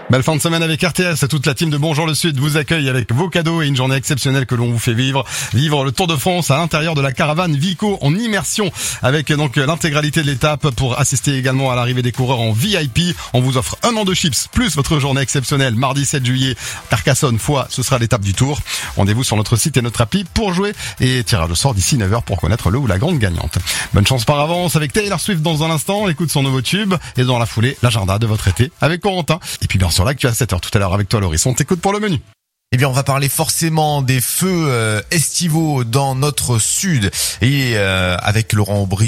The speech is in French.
Belle fin de semaine avec RTS. Toute la team de Bonjour le Sud vous accueille avec vos cadeaux et une journée exceptionnelle que l'on vous fait vivre le Tour de France à l'intérieur de la caravane Vico en immersion avec donc l'intégralité de l'étape pour assister également à l'arrivée des coureurs en VIP. On vous offre un an de chips plus votre journée exceptionnelle mardi 7 juillet Carcassonne Foix, ce sera l'étape du Tour. Rendez-vous sur notre site et notre appli pour jouer et tirage au sort d'ici 9h pour connaître le ou la grande gagnante. Bonne chance par avance avec Taylor Swift dans un instant, on écoute son nouveau tube et dans la foulée l'agenda de votre été avec Corentin. Et puis bien sûr l'actu à 7h tout à l'heure avec toi Loris, on t'écoute pour le menu. Eh bien, on va parler forcément des feux estivaux dans notre sud et avec Laurent Aubry.